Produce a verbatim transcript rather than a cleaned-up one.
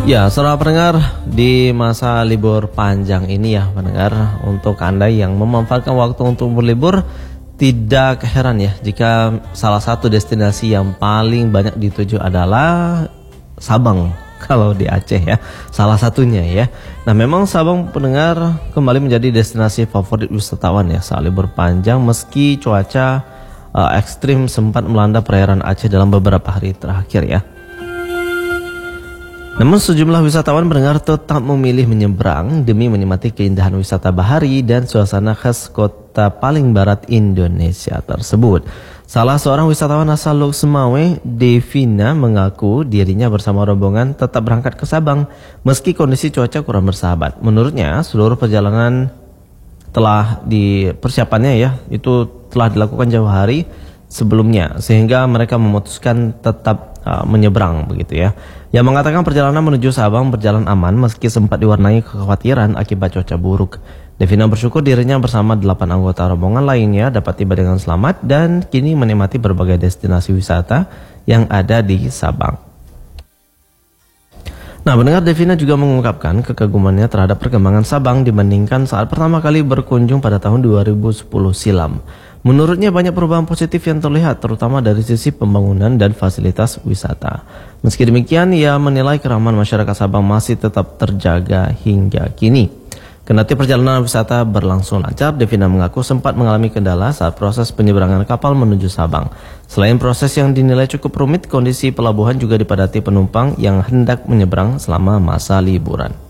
Ya, saudara pendengar, di masa libur panjang ini ya pendengar, untuk Anda yang memanfaatkan waktu untuk berlibur, tidak heran ya jika salah satu destinasi yang paling banyak dituju adalah Sabang. Kalau di Aceh ya, salah satunya ya. Nah, memang Sabang pendengar kembali menjadi destinasi favorit wisatawan ya saat libur panjang, meski cuaca uh, ekstrim sempat melanda perairan Aceh dalam beberapa hari terakhir ya. Namun sejumlah wisatawan pendengar tetap memilih menyeberang demi menikmati keindahan wisata bahari dan suasana khas kota paling barat Indonesia tersebut. Salah seorang wisatawan asal Lok Semawe, Devina, mengaku dirinya bersama rombongan tetap berangkat ke Sabang meski kondisi cuaca kurang bersahabat. Menurutnya seluruh perjalanan telah di persiapannya ya itu telah dilakukan jauh hari sebelumnya sehingga mereka memutuskan tetap uh, menyeberang begitu ya. Yang mengatakan perjalanan menuju Sabang berjalan aman meski sempat diwarnai kekhawatiran akibat cuaca buruk. Devina bersyukur dirinya bersama delapan anggota rombongan lainnya dapat tiba dengan selamat dan kini menikmati berbagai destinasi wisata yang ada di Sabang. Nah, pendengar, Devina juga mengungkapkan kekagumannya terhadap perkembangan Sabang dibandingkan saat pertama kali berkunjung pada tahun dua ribu sepuluh silam. Menurutnya banyak perubahan positif yang terlihat terutama dari sisi pembangunan dan fasilitas wisata. Meski demikian, ia menilai keramahan masyarakat Sabang masih tetap terjaga hingga kini. Kendati perjalanan wisata berlangsung lancar, Devina mengaku sempat mengalami kendala saat proses penyeberangan kapal menuju Sabang. Selain proses yang dinilai cukup rumit, kondisi pelabuhan juga dipadati penumpang yang hendak menyeberang selama masa liburan.